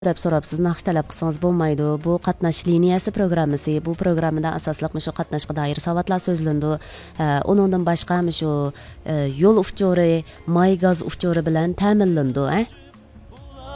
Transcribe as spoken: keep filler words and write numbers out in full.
deb so'rab siz naqsh talab qilsangiz bo'lmaydi. Bu qatnash liniyasi programmasi. Bu programmada asosliq shu qatnashga doir savatlar so'zlandi. Uningdan boshqa shu yo'l ufchori, may gaz ufchori bilan ta'minlandi,